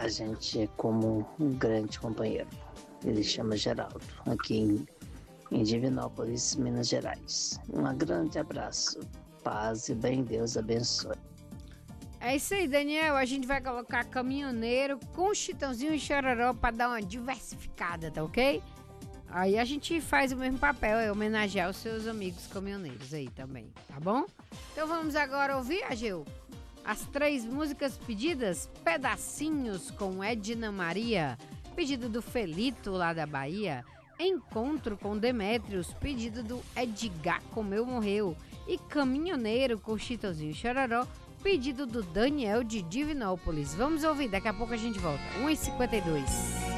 a gente é como um grande companheiro. Ele chama Geraldo, aqui em Divinópolis, Minas Gerais. Um grande abraço, paz e bem Deus abençoe. É isso aí, Daniel. A gente vai colocar caminhoneiro com Chitãozinho e Chororó para dar uma diversificada, tá ok? Aí a gente faz o mesmo papel, é homenagear os seus amigos caminhoneiros aí também, tá bom? Então vamos agora ouvir, Ageu, as 3 músicas pedidas. Pedacinhos com Edna Maria, pedido do Felito lá da Bahia. Encontro com Demétrios, pedido do Edgar Comeu Morreu. E Caminhoneiro com Chitãozinho e Chororó, pedido do Daniel de Divinópolis. Vamos ouvir, daqui a pouco a gente volta. 1h52.